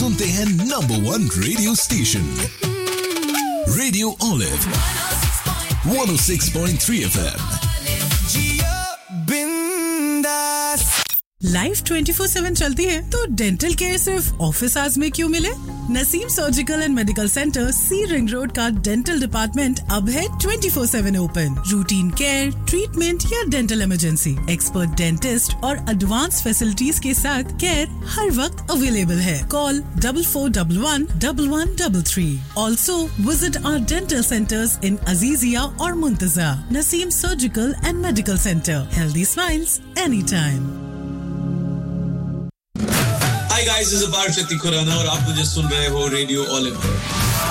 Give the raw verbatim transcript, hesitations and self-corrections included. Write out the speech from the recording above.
सुनते हैं number one radio station radio olive one oh six point three F M. Life twenty-four seven चलती है तो dental care सिर्फ ऑफिस आवर्स में क्यों मिले? Naseem surgical and medical centre C ring road का डेंटल डिपार्टमेंट अब है twenty-four seven open. Routine care, treatment या डेंटल इमरजेंसी, एक्सपर्ट डेंटिस्ट और एडवांस फैसिलिटीज के साथ केयर हर वक्त अवेलेबल है। Call double four one one one one three three. Also visit our dental centers in Azizia or Muntaza. Naseem Surgical and Medical Center. Healthy smiles anytime. Hi guys, this is Parshati Khurana और आप मुझे सुन रहे हो radio olive.